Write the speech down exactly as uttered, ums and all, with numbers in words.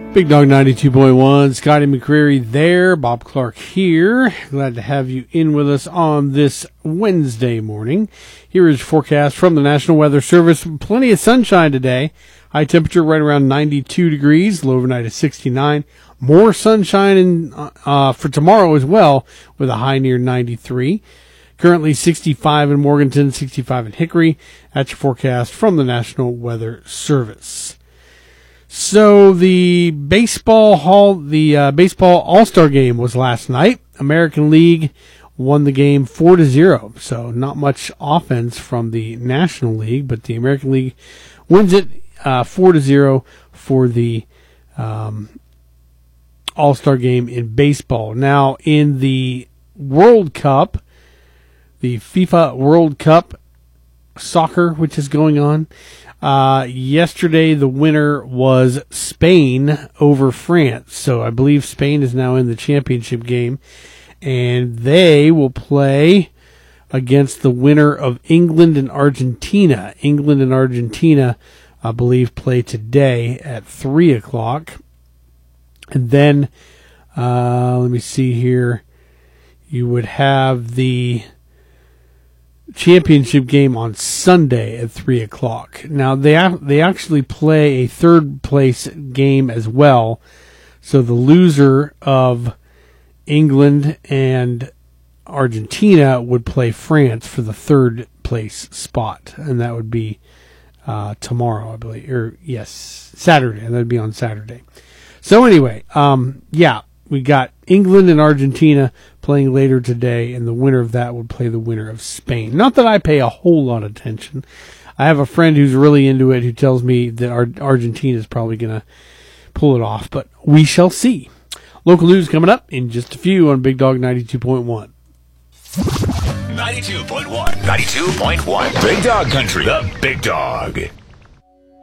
Big Dog ninety-two point one, Scotty McCreery there, Bob Clark here. Glad to have you in with us on this Wednesday morning. Here is forecast from the National Weather Service. Plenty of sunshine today. High temperature right around ninety-two degrees. Low overnight is sixty-nine. More sunshine in, uh, for tomorrow as well, with a high near ninety-three. Currently sixty-five in Morganton, sixty-five in Hickory. That's your forecast from the National Weather Service. So the baseball hall, the uh, baseball All-Star game was last night. American League won the game four to zero. So not much offense from the National League, but the American League wins it uh, four to zero for the um, All-Star game in baseball. Now in the World Cup, the FIFA World Cup soccer, which is going on. Uh, yesterday, the winner was Spain over France. So I believe Spain is now in the championship game. And they will play against the winner of England and Argentina. England and Argentina, I believe, play today at three o'clock. And then, uh, let me see here. You would have the championship game on Sunday at three o'clock. Now, they they actually play a third place game as well. So the loser of England and Argentina would play France for the third place spot. And that would be uh, tomorrow, I believe. Or, yes, Saturday. And that would be on Saturday. So anyway, um, yeah, we got England and Argentina playing later today, and the winner of that would play the winner of Spain. Not that I pay a whole lot of attention. I have a friend who's really into it who tells me that Ar- Argentina is probably going to pull it off, but we shall see. Local news coming up in just a few on Big Dog ninety-two point one. ninety-two point one. ninety-two point one. Big Dog Country. The Big Dog.